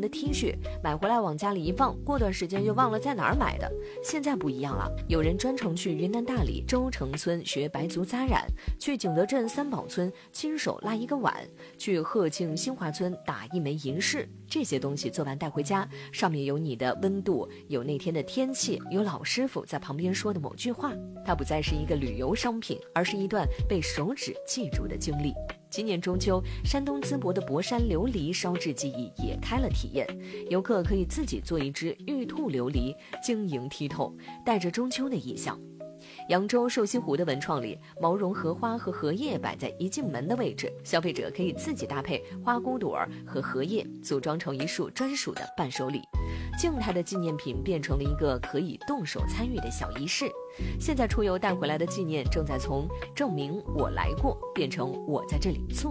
的 T 恤，买回来往家里一放，过段时间又忘了在哪儿买的。现在不一样了，有人专程去云南大理周城村学白族扎染，去景德镇三宝村亲手拉一个碗，去鹤庆新华村打一枚银饰。这些东西做完带回家，上面有你的温度，有那天的天气，有老师傅在旁边说的某句话。它不再是一个旅游商品，而是一段被手指记住的经历。今年中秋，山东淄博的博山琉璃烧制技艺也开了体验，游客可以自己做一只玉兔琉璃，晶莹剔透，带着中秋的意象。扬州瘦西湖的文创里，毛绒荷花和荷叶摆在一进门的位置，消费者可以自己搭配花骨朵和荷叶，组装成一束专属的伴手礼。静态的纪念品变成了一个可以动手参与的小仪式。现在出游带回来的纪念正在从证明我来过变成我在这里做